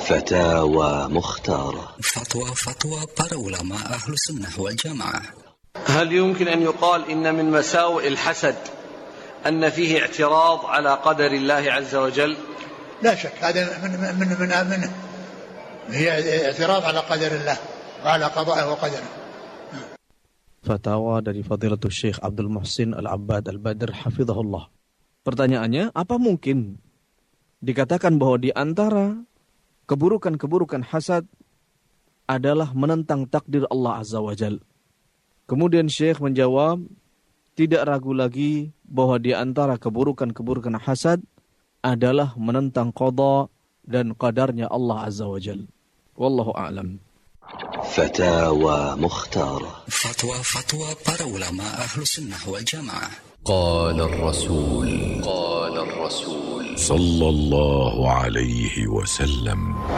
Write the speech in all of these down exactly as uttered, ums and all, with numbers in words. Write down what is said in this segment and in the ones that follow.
فتاوى مختارة. فتوى فتوى para ulama ahlu sunnah wal jamaah. هل يمكن أن يقال إن من مساوئ الحسد أن فيه اعتراض على قدر الله عز وجل؟ لا شك هذا من من من منه هي اعتراض على قدر الله وعلى قضائه وقدره. Fatwa dari Fadilatul Syekh Abdul Muhsin Al-Abbad Al-Badr hafizahullah. Pertanyaannya, apa mungkin dikatakan bahwa di antara keburukan-keburukan hasad adalah menentang takdir Allah Azza wa Jal? Kemudian Syekh menjawab, tidak ragu lagi bahwa di antara keburukan-keburukan hasad adalah menentang qada dan qadarnya Allah Azza wa Jal. Wallahu a'lam. فتاوى مختارة. فتوى فتوى para ulama ahlu sunnah wal jamaah. قال الرسول قال الرسول صلى الله عليه وسلم.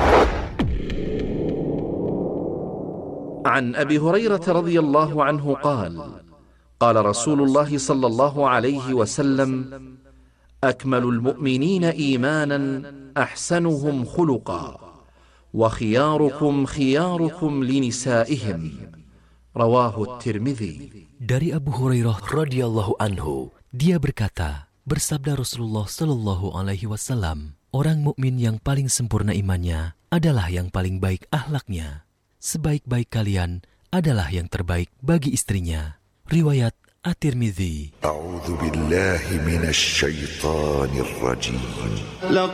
عن أبي هريرة رضي الله عنه قال قال رسول الله صلى الله عليه وسلم أكمل المؤمنين إيمانا أحسنهم خلقا وخياركم خياركم لنسائهم رواه الترمذي. Dari Abu Hurairah radhiyallahu anhu, dia berkata, bersabda Rasulullah sallallahu alaihi wasallam, orang mukmin yang paling sempurna imannya adalah yang paling baik akhlaknya. Sebaik-baik kalian adalah yang terbaik bagi istrinya. Riwayat At-Tirmidzi. A'udzu billahi minasy syaithanir rajim.